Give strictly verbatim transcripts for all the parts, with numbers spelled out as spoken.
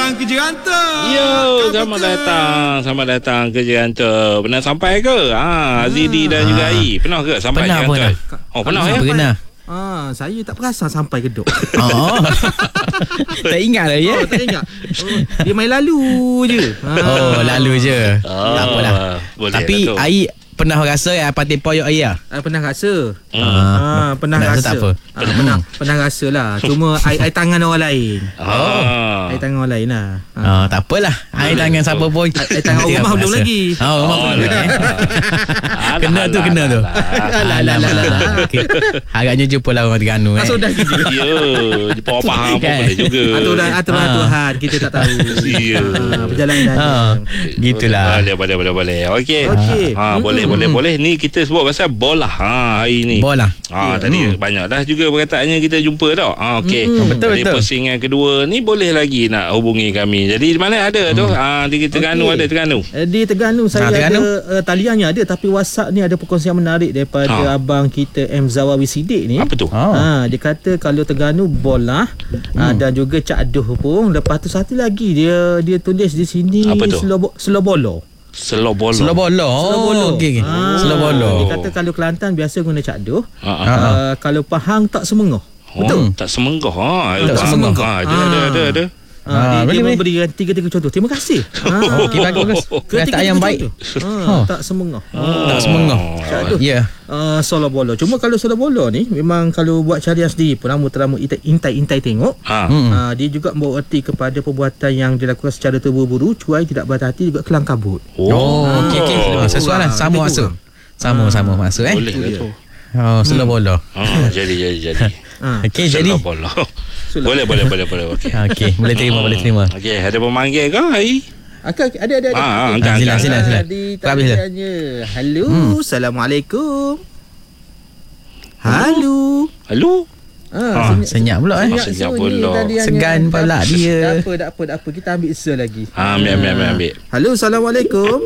datang ke Jerantau. Yo, selamat datang. Selamat datang ke Jerantau. Pernah sampai ke? Ha, Azidi dan juga Ai. Pernah ke sampai Pernah, Jerantau? pernah. Oh, pernah ya? Pernah. Ah, saya tak perasan sampai Kedok. Oh. Tak ingat lah ya. Oh, tak ingat. Oh, dia main lalu je. Ah. Oh, lalu je. Oh, Tak apalah. boleh Tapi lah tu. Ai pernah rasa ya pati poyok Ai lah. Ah, pernah rasa. Hmm. Ah, pernah Pernah rasa rasa. tak apa? Ah, pernah pernah rasa lah. Cuma ai ai tangan orang lain. Ah. Ai tangan orang lain lah. Ah, tak apalah. Ai tangan siapa pun. Ai tangan Nanti rumah aku belum rasa. lagi. Oh, rumah Oh, belum. lah. eh. Alah, Kena tu, alah, kena tu. alah. Alah, alah, alah. Okey. Harapnya jumpa lah orang Terengganu eh. Masuk dah gitu. Ya, jumpa orang faham pun Kan? boleh juga. Aturan aturan Ah. Tuhan kita tak tahu. Ya. Ah, perjalanan. Ah, gitulah. Boleh, boleh, boleh, boleh. Okey. Okey. Ha, boleh, boleh, boleh. Ni kita sebut pasal bola ha hari ni. Bola. Ha, tadi banyak dah juga perkataannya kita jumpa tau. Ha, okey. Betul, Jadi betul. pusingan kedua ni boleh lagi nak hubungi kami. Jadi di mana ada tu? Ha, di Terengganu Okey. ada Terengganu. Eh, Di Terengganu saya Ah, Terengganu? ada uh, taliannya ada, tapi WhatsApp ni ada perkongsian menarik daripada Ah. abang kita M Zawawi Siddiq ni. Apa tu? Ah. Ha, dia kata kalau Terengganu bola ah, dan juga Cak Aduh pun. Lepas tu satu lagi dia dia tulis di sini Apa tu? Slobo, Slobolo. Selo bola. Selo bola. Slobolo. Oh, okey okey. Ah, Selo bola. Dia kata kalau Kelantan biasa guna Cak Aduh. Ha, ha. Ah. Uh, kalau Pahang tak semengoh. Betul. Tak semenggah. Ha, Tak semenggah. Ha, ada, ada, ada, ada. Ha, Ah, dia, boleh, dia boleh. memberikan tiga-tiga contoh. Terima kasih. Ha, Okey, bagus bagus. Kata yang baik. Ha, Ha. tak semengoh. Ha. Tak semengah. Cak Aduh. Ya. Uh, solo bolo. Cuma kalau solo bolo ni memang kalau buat carian sendiri pun ramu-teramu intai-intai tengok. Ha. Hmm. Uh, dia juga membawa erti kepada perbuatan yang dilakukan secara terburu-buru, cuai, tidak berhati-hati, juga kelang kabut. Oh, okey okey. Ah, sesuai lah. kurang, Sama lebih masuk. kurang. Sama sama masuk eh. Boleh lah tu. Oh, selo bola. Ha, jadi, jadi, jadi. Ha. Okey jadi. Selo bola. Boleh, boleh, boleh, boleh. Okey. Okey, boleh terima boleh terima. Okey, ada pemanggil ke hari? Akak ada ada ada. Ah, Okey. angkat, silakan, angkat. silakan, silakan. Di Habis dah. taliannya. Halo, Assalamualaikum. Halo. Halo? Ah, Ah, Senyap pula eh. Ah, senyap sunyi pula. taliannya. Segan pula dia. Tak apa, tak apa, tak apa. Kita ambil se lagi. Ha, ambil, ambil, ambil, ambil. Halo, Assalamualaikum.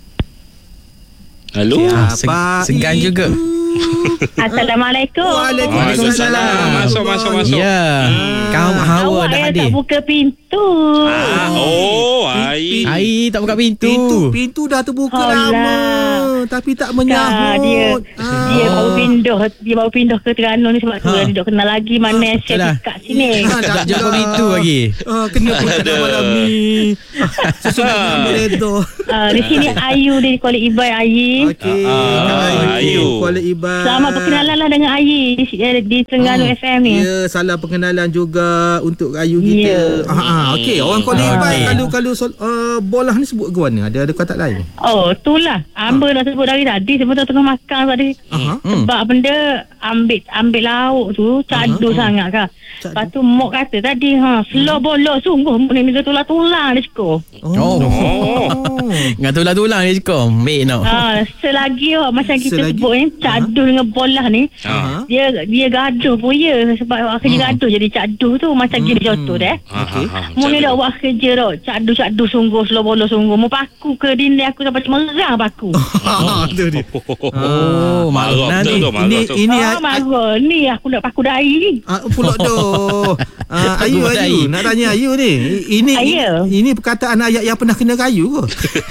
Halo? Ah, Siapa seg- segan itu? juga. Assalamualaikum. Waalaikumsalam. Masuk, masuk, masuk. Ya. Kau hawa Awak dah yang hadir. tak buka pintu. Ah, oh, Ai. Ai tak buka pintu. Pintu, pintu dah terbuka Alah. lama, tapi tak Kak, menyahut. dia Ah. dia baru pindah dia baru pindah ke Terengganu ni sebab tu Ha. dia duduk kenal lagi mana itulah. chef kat sini. Ah, Tak buka pintu lagi. Ah, kena pula dah malam ni. Ah, Sesungguhnya beredar. Uh, di sini Ayu dia Kuala Ibai Ayi. Okey. Ah, Ayu. Kuala Iban. Selamat perkenalan lah dengan Ayi di, eh, di Terengganu F M ni. Ya, salam perkenalan juga untuk Ayu kita. Ya. Ah, ah, okey. Orang Kuala Ah, Iban okey. kalau kalau sol- uh, bola ni sebut ke mana? Ada ada kata lain? Oh, itulah. Amba dah sebut dari tadi sebab tu tengah makan tadi. Aha. Sebab benda ambil ambil lauk tu cadu sangat kah. Cadu. Lepas tu Mok kata tadi ha slow bola sungguh ni dia tulang-tulang dia cakap. Oh. Oh. Dengan tulang-tulang dia cakap. Baik nak. Ha, selagi oh, macam kita Selagi? sebut ni cadu dengan bola ni Ha. dia dia gaduh pun ya sebab awak kerja gaduh jadi cadu tu macam gini contoh dah. Ha, ha, ha. Mula dah buat kerja dah cadu-cadu sungguh slow bola sungguh mau paku ke dinding aku sampai merah paku. Ah, tu dia. Oh, marah Marah nanti. betul tu, marah Ini tu. ini Ah, marah ni aku nak paku dahi. Ah, pula doh. Ah, Ayu, Aku Ayu. badai. Nak tanya Ayu ni. Ini Ayu. ini perkataan ayat yang pernah kena kayu ke?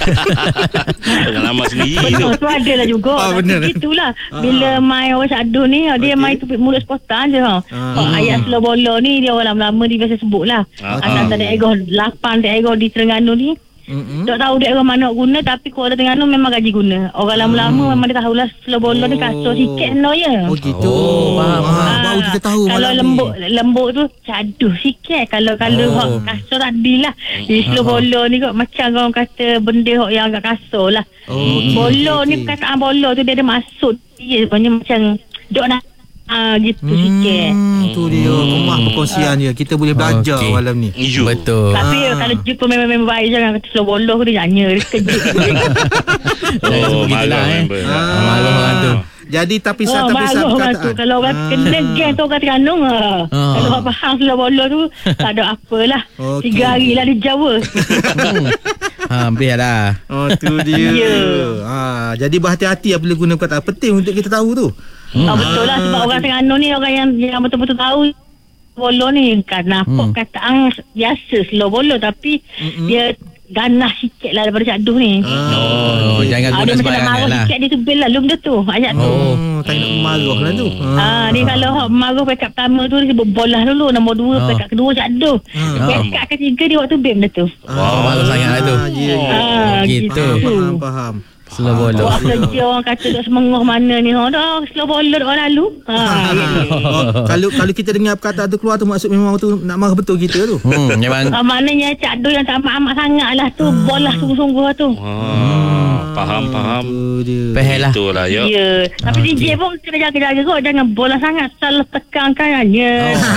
Pengalaman sendiri tu. Betul tu ada lah juga. Ah, Tapi benar. itulah bila main orang cadu ni dia Okey. main tupik mulut spontan je ha. Ah. Oh, ayat slow bola ni dia orang lama-lama dia biasa sebut lah. Ah. Antara daerah lapan daerah di Terengganu ni. Hmm. Tak tahu daerah mana nak guna tapi kalau Terengganu memang gaji guna. Orang lama-lama memang dia tahulah slow bola ni kasut sikit no ya. Oh gitu. Oh, faham, Ah, faham. baru kita tahu Kalau malam lembut ni. lembut tu caduh sikit. Kalau kalau Oh. hak kasut tadi lah. Jadi slow bola ni kot macam orang kata benda hak yang agak kasut lah. Oh, okey, Bola okey, ni okey. perkataan bola tu dia ada maksud dia sebenarnya macam dok nak ah gitu sikit. Hmm, tu dia. Kemah perkongsian dia. Kita boleh belajar Okey. malam ni. Isu. Betul. Tapi Ah. kalau jumpa memang-memang baik jangan kata slow bola tu dia nyanyi dia kejut. Oh, Begitulah, marah eh. member. Ah, marah orang tu. Jadi tapi Oh, satu tapi bagus satu orang tu. perkataan. Kalau orang Ah. kena geng tu orang Terengganu ah. Ah. Kalau orang faham slow bola tu tak ada apalah. Okey. Tiga hari lah di Jawa. Ha, biarlah. Oh tu dia. Ya. Ha, jadi berhati-hati apabila guna perkataan. Penting untuk kita tahu tu. Hmm. Oh, betul lah sebab orang Terengganu ni orang yang yang betul-betul tahu bola ni kan nampak Hmm. kataan biasa slow bola tapi Mm-mm. dia ganas sikit lah daripada Cak Duh ni. Oh, jangan Ah, guna dia macam nak sembarangan marah lah. sikit dia tu bel lah lum dia tu ayat tu. Oh, tak nak marah lah tu. Ah, dia kalau hak marah pekat pertama tu dia sebut bola dulu, nombor dua Oh. pekat kedua Cak Duh. Ah. Pekat ketiga dia waktu bem dia tu. Oh, bagus sangat lah tu. Ya, ya. Ah, gitu. Faham, faham. Slow bola. Buat kerja orang kata duk semengah mana ni. Oh, dah slow bola duk orang lalu. Ha. Oh, kalau kalau kita dengar perkataan tu keluar tu maksud memang tu nak marah betul kita tu. Hmm, memang Ah, maknanya Cak Duh yang tak amat-amat sangat lah tu. Bola sungguh-sungguh tu. Ah, faham faham. Tu dia. pehel lah. Itulah ya. Ya. Tapi Okey. D J pun kena jaga-jaga kot. Jangan bola sangat. Salah tekankan aja.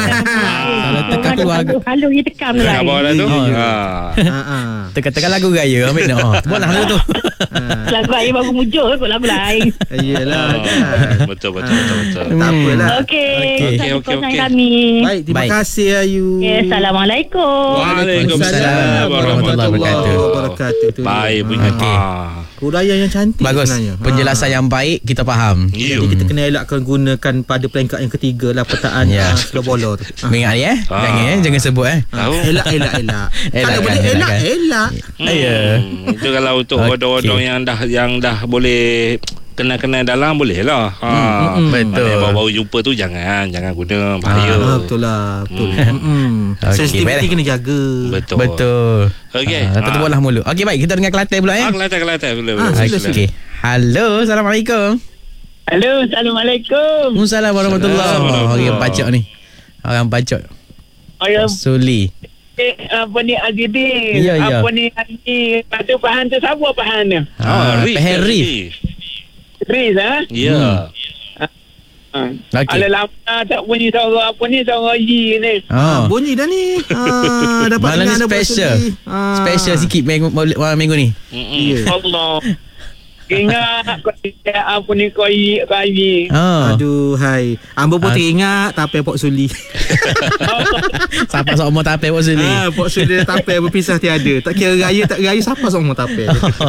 Salah tekan keluar. Halu dia tekan tu Nak bawa dah tu. Oh. Ha. Ha ah. Tekan-tekan lagu gaya ambil nak. Oh, bola lah tu. Lagu air baru muncul kot lagu lain. Iyalah kan. Betul betul betul betul. Tak apalah. Okey. Okey. Satu Okey, pesan okey. kami. Baik, terima Baik. kasih Ayu. Ya, Assalamualaikum. Waalaikumsalam warahmatullahi wabarakatuh. wabarakatuh. Tu dia. Baik bunyi. Okey. Ha. Huraian yang cantik Bagus. sebenarnya. Penjelasan yang baik kita faham. Ya. Jadi kita kena elakkan gunakan pada peringkat yang ketiga lah petaan Ya. yeah. slow bola tu. Ah. Ingat ni eh. Ah. Jangan eh, jangan sebut eh. Tahu? Elak, elak, elak. Kalau Elakkan, boleh elak, elakkan. elak. Ya. Hmm, itu kalau untuk Okey. odong-odong yang dah yang dah boleh kenal-kenal dalam boleh lah. Ha. Hmm, hmm. Betul. Mana baru-baru jumpa tu jangan jangan guna bahaya. Ah, betul lah. Betul. Hmm. Okey, Sensitivity baiklah. kena jaga. Betul. Betul. Okey. Ah, tutup bola mulut. Okey baik, kita dengar Kelantan pula eh. Ah, Kelantan Kelantan boleh. Ah, boleh. sila, sila. Okey. Halo, Assalamualaikum. Halo, Assalamualaikum. Waalaikumsalam warahmatullahi Assalamualaikum. wabarakatuh. Orang pacok ni. Orang pacok. Ayam Suli. eh, apa ni Azidin? Ya, ya. Apa ni Azidin? Patu Pahan tu siapa Pahan tu? Ah, Riz. Peher Riz. Riz ha? Ya. Ha. Okey. Ala lama tak bunyi suara apa ni suara Yi ni. Oh. Bunyi dah ni. Ah, dapat Malam ni dengar dah buat special. sendiri. Ah. Special sikit minggu, malam minggu ni. Mm-mm. Ya. Allah. Ingat kau tidak apa ni kau Yi kau Yi. Oh. Aduh, hai. Ambo pun Ah. teringat tapel Pok Suli. Siapa sok mau tapel pun Suli. Ah, Pok Suli tapel berpisah tiada. Tak kira raya tak raya siapa sok mau tapel.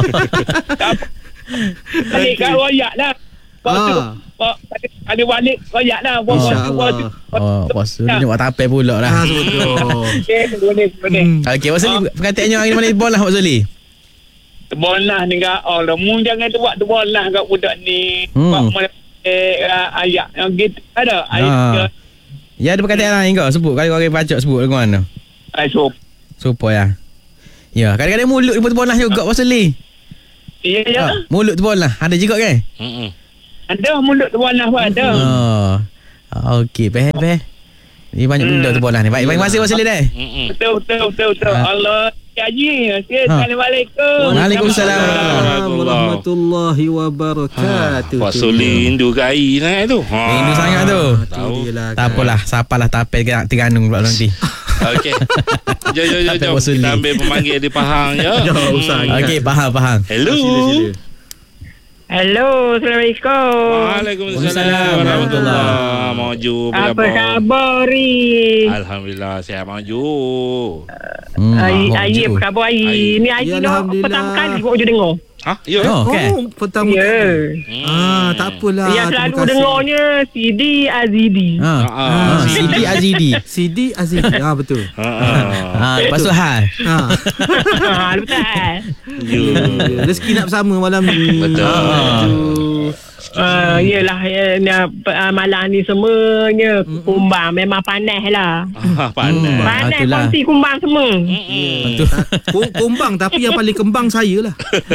Balik kat royak dah. Lepas tu Ah. Pak ada balik royak dah. Buat tu InsyaAllah. buat tu. Oh, bos Suli nak buat tapel pula Ah, lah. betul. Okey, boleh boleh. Okey, bos Suli perkataannya hari mana bola bos Suli? Bolah ni kat Allah. Mu jangan tu buat tu bolah kat budak ni. Hmm. Buat mana eh, ayat yang gitu ada ayat Ha. Ya ada perkataan lain kau sebut kalau orang pacok sebut dengan mana? ai so. Supaya ya. Ya, kadang-kadang mulut dia pun bola juga bos Suli. Ya ya. Ha, mulut tu bola. Ada juga kan? Mm-mm. Ada mulut tu bolah pun ada. Oh. Okey, peh peh. Ni banyak benda tu bola ni. Baik, terima kasih bos Suli dah. Mm-mm. Betul betul betul betul. Ha. Allah Haji. Ha. Assalamualaikum. Waalaikumsalam. Assalamualaikum warahmatullahi wabarakatuh. Pak Suli rindu ke air sangat tu. Ha. Rindu sangat tu. Tahu. Tak apalah, siapalah tapel ke Terengganu pula nanti. Okey. Jom jom jom Tapel jom. Pak Suli. Kita ambil pemanggil di Pahang ya. Jom, usah. Hmm. Okey, faham faham. Hello. Sila, sila. Hello, Assalamualaikum. Waalaikumsalam warahmatullahi maju Apa khabar ni? Alhamdulillah sihat maju. Hmm, Ai oh, ai maju. apa khabar ai? Ai. Ni ai Ya, ni Alhamdulillah. pertama kali kau je dengar. Ha? Ya. Oh, okey. Oh, pertama Ya. kali. Ah, tak apalah. Yang Terima selalu kasih. dengarnya Sidi Azidi. Ha. Ah, Ha, ah. Sidi Azidi. Sidi Aziz. Ah, betul. Ha. ah. Ha, lepas tu hal. Ah. Ha, betul. Ya. Rezeki nak bersama malam ni. Betul. Aduh. Uh, yelah ya, ya, uh, malam ni semuanya kumbang memang panas lah. Ah, pandai. Hmm. Panas itulah. kongsi kumbang semua. Tu. Ku- Kumbang tapi yang paling kembang saya lah.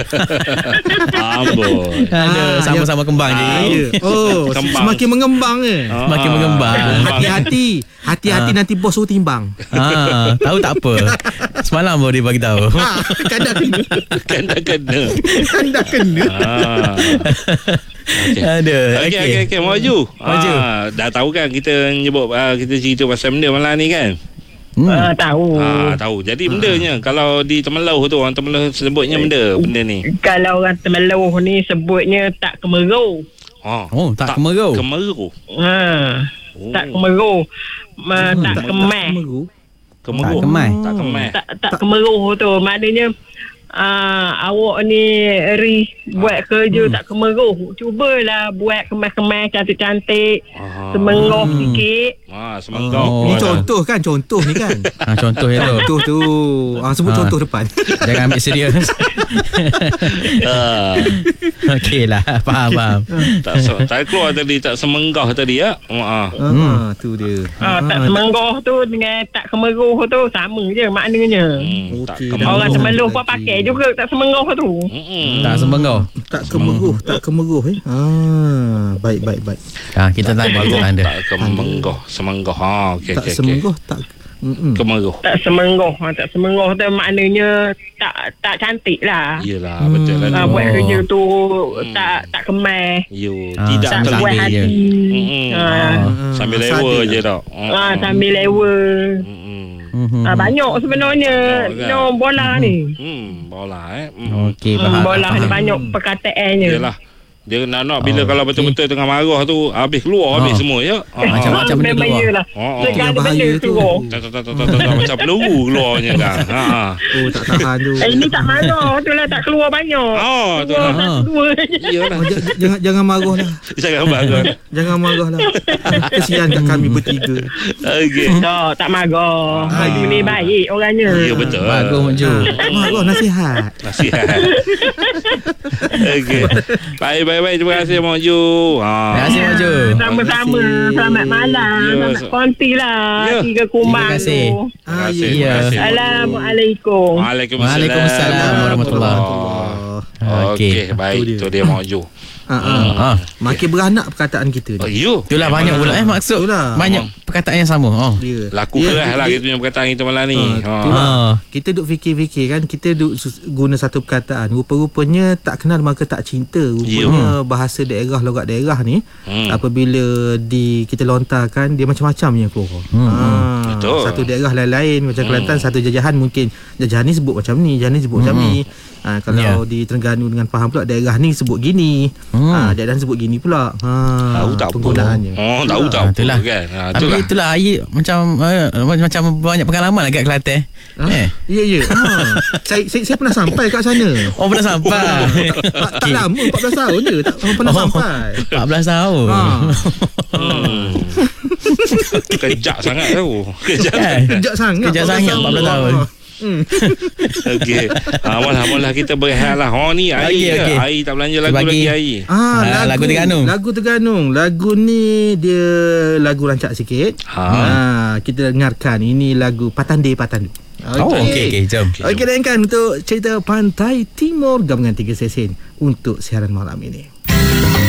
Amboi. Ada Ah, sama-sama kembang je. Ah, ya. Oh, Kembang. semakin mengembang eh. Semakin mengembang. Hati-hati. Hati-hati nanti bos suruh timbang. Ha, tahu tak apa. Semalam baru dia bagi tahu. Ah, kan dah kena. Kan dah kena. Kan dah kena. Ah. Ada. Okey okey okey maju. Maju. Ah, dah tahu kan kita nyebut ah, kita cerita pasal benda malam ni kan? Hmm. Uh, tahu. Ah, tahu. Jadi bendanya kalau di Temelau tu orang Temelau sebutnya benda benda ni. Kalau orang Temelau ni sebutnya tak kemeru. Ha. Oh, tak kemeru. Kemeru. Ha. Oh. Tak kemeru. Ma, Hmm, tak kemeh. kemeru. Kemeru. Tak kemai. Tak kemai. Tak tak kemeru tu maknanya uh, awak ni Ri buat kerja Hmm. tak kemeruh. Cubalah buat kemas-kemas cantik-cantik. Ah. Semengoh sikit. Ah, semanggau. Oh, Ni dah. contoh kan, contoh ni kan. Ha, contoh ya tu. Contoh tu. Ah, sebut Ah. contoh depan. Jangan ambil serius. Ah, Okey lah. Faham, faham. tak se- tak keluar tadi, tak semenggau tadi ya. Ah. Ah, tu dia. Ah, tak semengoh tu dengan tak kemeruh tu sama je maknanya. Hmm, tak Okey, kemeruh. Orang Oh, semeluh pun lagi. pakai juga tak semengoh tu. Mm-mm. Tak sembengkau. Tak kemeruh, tak kemeruh eh. Ah, baik baik baik. Ha, kita tanya kita anda. Tak kemenggau, semenggau. Ha, okey Tak okey okey. semeruh, tak Mm-mm. Kemeruh. Tak semengoh. Ah, tak semengoh tu maknanya tak tak cantik lah. Iyalah, betul lah. Ah, tu. buat Oh. kerja tu Hmm. tak tak kemas. You Ah, tidak Tak sambil buat terlihat. je. hati. Mm-mm. Ah. Sambil Ah, lewa sadar. je tak. Ah, sambil lewa. Mm-mm. Mhm. Ah, banyak sebenarnya Banyak kan? no bola ni. Hmm, bola eh. Mm. Okey, Hmm, faham. bola ni faham. banyak perkataannya. Yalah. Dia nak-nak bila Oh, kalau okey. betul-betul tengah marah tu habis keluar habis Oh. semua ya. Ah, macam-macam benda Memang keluar. iyalah. Oh, oh. Segala Yang benda bahaya tu. keluar. Tak tak tak tak tak tak, macam peluru keluarnya kan. Ha ha. Oh, tak tahan tu. Eh, ini tak marah tu lah, tak keluar banyak. Oh, tu Keluar lah. satu dua je. Iyalah. Oh, j- jangan jangan marah lah. Jangan bangun. Jangan marah lah. Kesian kat kami bertiga. Okey. Tak, tak marah. Ah. Maju ni baik orangnya. Ya betul. Bagus Maju. Tak marah, nasihat. Nasihat. Okey. Baik baik baik, terima kasih Mak Ju. Ha. Terima kasih Maju. Sama-sama. Terima kasih. Selamat malam. Ya, Selamat so- konti lah. Ya. Tiga kumbang Terima kasih. tu. Terima Ah, kasih. ya. Terima kasih, Mak Ju. Assalamualaikum. Waalaikumsalam. Waalaikumsalam warahmatullahi. Allah. Okey. Okey, baik. Tu dia. Tu dia Mak Ju. Ah, ah. Ha. Makin beranak perkataan kita Oh, ni. you. Itulah banyak pula eh maksud. Itulah. Banyak perkataan yang sama. Oh. Dia. Laku Dia- keras lah dia- kita punya perkataan kita malam ni. Ah, Ha. itulah. Ha. Kita duk fikir-fikir kan, kita duk sus- guna satu perkataan, rupa-rupanya tak kenal maka tak cinta. Rupanya bahasa daerah, logat daerah ni Hmm. apabila di kita lontarkan dia macam-macam yang keluar. Hmm. Ah, Betul. satu daerah lain-lain macam Hmm. Kelantan, satu jajahan mungkin jajahan ni sebut macam ni, jajahan ni sebut macam ni. Ah, kalau Ya. di Terengganu dengan Pahang pula daerah ni sebut gini. Hmm. Ah, daerah sebut gini pula. Ha, Tahu tak apa. penggunaannya. Oh, tahu tak Ah, apa itulah. kan. Ha, Tapi itulah. itulah Ayi macam uh, macam banyak pengalaman lah kat Kelantan. Ah, Eh. Ya ya. Ha. saya, saya saya pernah sampai kat sana. Oh pernah sampai. tak, tak lama, empat belas tahun je tak pernah Oh, sampai. empat belas tahun. Ha. Hmm. Kejap sangat tu. Kejap. Kan? Kejap sangat. Kejap sangat, empat belas tahun. Hmm. Okey. Ha, malah malah kita berehat lah. Oh ni Ai. Okey, Okay, okey. Ai tak belanja lagu Bagi- lagi Ai. Ah, Ah, lagu, lagu Terengganu. Lagu Terengganu. Lagu ni dia lagu rancak sikit. Ha. Ah, kita dengarkan. Ini lagu Patande Patandu. Oh, okey okey, jom. Okey, dengarkan untuk cerita Pantai Timur gabungan tiga sesen untuk siaran malam ini.